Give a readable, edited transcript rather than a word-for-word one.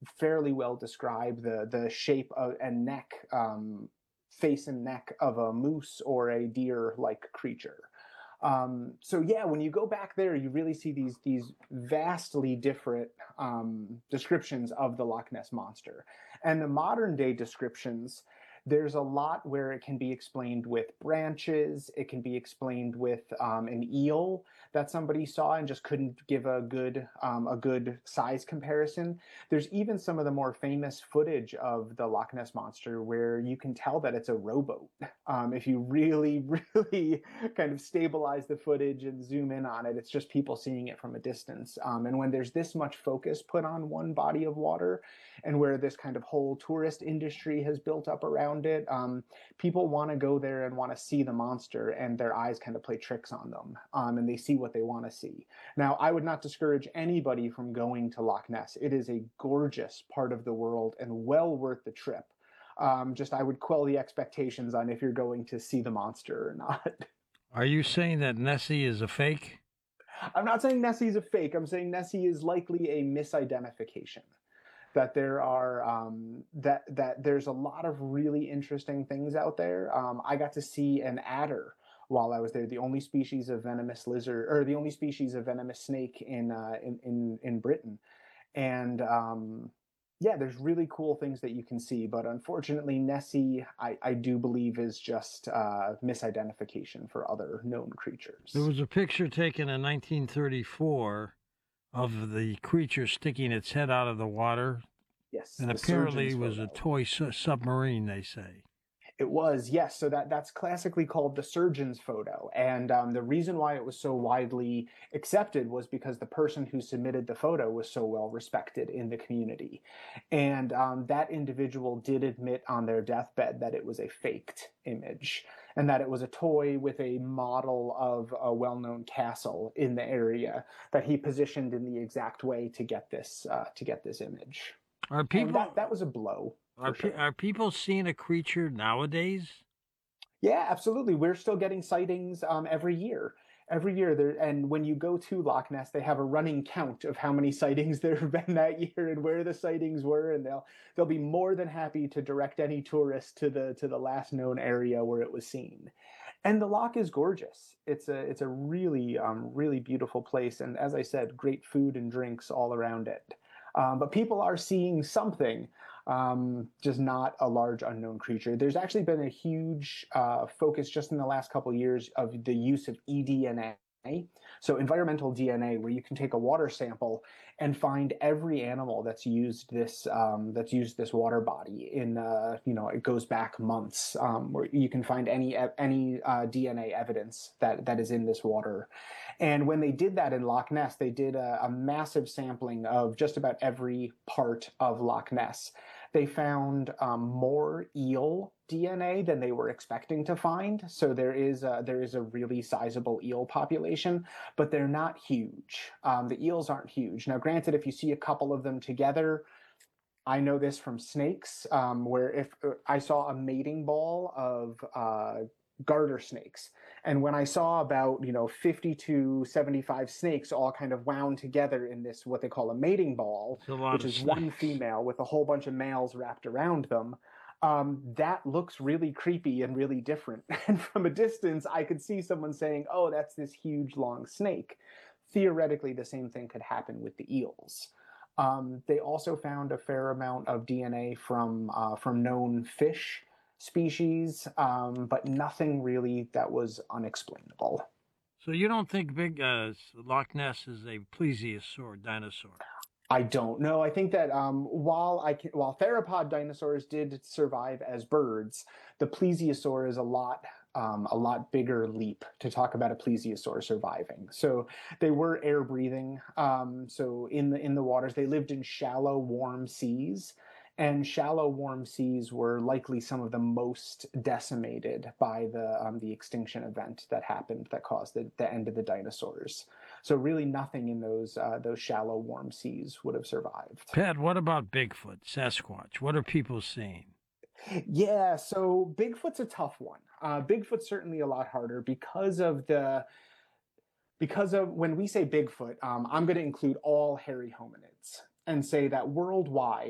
fairly well describe the shape of, and neck, face and neck of a moose or a deer like creature. So yeah, when you go back there, you really see these vastly different descriptions of the Loch Ness monster, and the modern day descriptions. There's a lot where it can be explained with branches. It can be explained with an eel that somebody saw and just couldn't give a good size comparison. There's even some of the more famous footage of the Loch Ness monster where you can tell that it's a rowboat. If you really, really kind of stabilize the footage and zoom in on it, it's just people seeing it from a distance. And when there's this much focus put on one body of water, and where this kind of whole tourist industry has built up around it, people want to go there and want to see the monster, and their eyes kind of play tricks on them, and they see what they want to see. Now, I would not discourage anybody from going to Loch Ness. It is a gorgeous part of the world and well worth the trip. Just I would quell the expectations on if you're going to see the monster or not. Are you saying that Nessie is a fake? I'm not saying Nessie is a fake. I'm saying Nessie is likely a misidentification. That there are that there's a lot of really interesting things out there. I got to see an adder while I was there, the only species of venomous lizard, or the only species of venomous snake in Britain, and yeah, there's really cool things that you can see, but unfortunately, Nessie, I do believe, is just misidentification for other known There creatures. was a picture taken in 1934 of the creature sticking its head out of the water, Yes, and the apparently surgeon's it was a photo. toy submarine, they say. It was, yes. So that's classically called the surgeon's photo. And the reason why it was so widely accepted was because the person who submitted the photo was so well respected in the community. And that individual did admit on their deathbed that it was a faked image and that it was a toy with a model of a well-known castle in the area that he positioned in the exact way to get this image. Are And people that was a blow for sure. are people seeing a creature nowadays? Yeah, absolutely. We're still getting sightings every year. Every year there, and when you go to Loch Ness, they have a running count of how many sightings there have been that year and where the sightings were, and they'll be more than happy to direct any tourist to the last known area where it was seen. And the loch is gorgeous. It's a really really beautiful place, and as I said, great food and drinks all around it. But people are seeing something, just not a large unknown creature. There's actually been a huge focus just in the last couple of years of the use of eDNA, so environmental DNA, where you can take a water sample and find every animal that's used this water body in it goes back months, where you can find any DNA evidence that is in this water. And when they did that in Loch Ness, they did a massive sampling of just about every part of Loch Ness. They found more eel DNA than they were expecting to find. So there is a really sizable eel population, but they're not huge. The eels aren't huge. Now, granted, if you see a couple of them together, I know this from snakes, where if I saw a mating ball of garter snakes, and when I saw about 50 to 75 snakes all kind of wound together in this what they call a mating ball, It's a lot which of is one snakes. female with a whole bunch of males wrapped around them, that looks really creepy and really different. And from a distance, I could see someone saying, "Oh, that's this huge long snake." Theoretically, the same thing could happen with the eels. They also found a fair amount of DNA from known fish species, but nothing really that was unexplainable. So you don't think big Loch Ness is a plesiosaur dinosaur? I don't know. I think that while theropod dinosaurs did survive as birds, the plesiosaur is a lot bigger leap to talk about a plesiosaur surviving. So they were air breathing. So in the waters, they lived in shallow, warm seas. And shallow, warm seas were likely some of the most decimated by the extinction event that happened that caused the end of the dinosaurs. So really, nothing in those shallow, warm seas would have survived. Pat, what about Bigfoot, Sasquatch? What are people seeing? Yeah, so Bigfoot's a tough one. Bigfoot's certainly a lot harder because of when we say Bigfoot, I'm going to include all hairy hominids and say that worldwide